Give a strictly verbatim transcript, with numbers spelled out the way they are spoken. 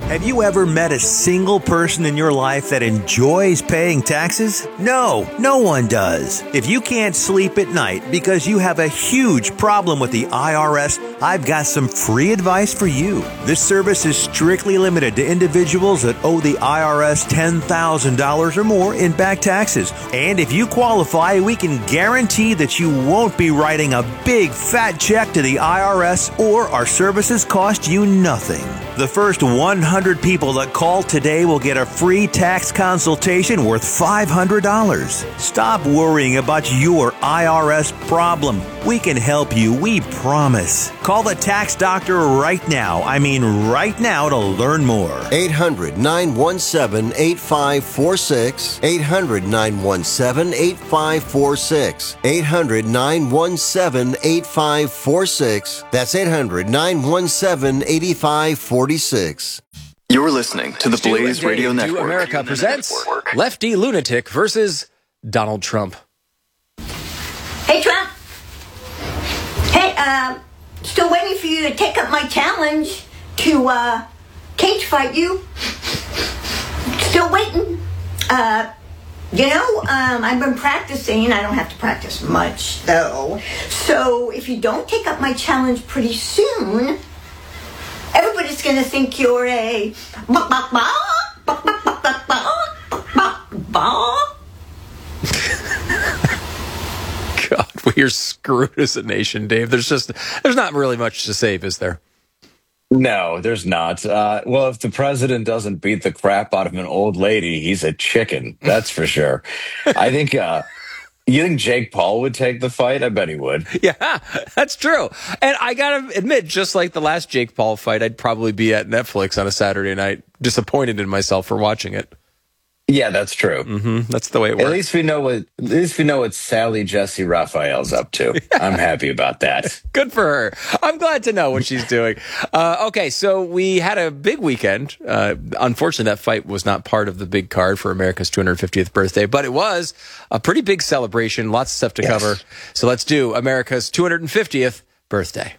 Have you ever met a single person in your life that enjoys paying taxes? No, no one does. If you can't sleep at night because you have a huge problem with the I R S, I've got some free advice for you. This service is strictly limited to individuals that owe the I R S ten thousand dollars or more in back taxes. And if you qualify, we can guarantee that you won't be writing a big fat check to the I R S, or our services cost you nothing. The first one hundred people that call today will get a free tax consultation worth five hundred dollars. Stop worrying about your I R S problem. We can help you, we promise. Call the tax doctor right now. I mean right now to learn more. eight hundred, nine one seven, eight five four six. eight hundred, nine one seven, eight five four six. eight hundred, nine one seven, eight five four six. That's eight hundred, nine one seven, eight five four six. You're listening to the Blaze Radio Network. America presents Lefty Lunatic versus Donald Trump. Hey, Trump. Hey, uh, still waiting for you to take up my challenge to, uh, cage fight you. Still waiting. Uh, you know, um, I've been practicing. I don't have to practice much, though. So if you don't take up my challenge pretty soon, everybody's going to think you're a... God, we are screwed as a nation, Dave. There's just, there's not really much to save, is there? No, there's not. Uh, well, if the president doesn't beat the crap out of an old lady, he's a chicken. That's for sure. I think... Uh, You think Jake Paul would take the fight? I bet he would. Yeah, that's true. And I got to admit, just like the last Jake Paul fight, I'd probably be at Netflix on a Saturday night, disappointed in myself for watching it. Yeah, that's true. Mm-hmm. That's the way it works. At least we know what. At least we know what Sally Jesse Raphael's up to. Yeah. I'm happy about that. Good for her. I'm glad to know what she's doing. Uh, okay, so we had a big weekend. Uh, unfortunately, that fight was not part of the big card for America's two hundred fiftieth birthday, but it was a pretty big celebration. Lots of stuff to yes. cover. So let's do America's two hundred fiftieth birthday.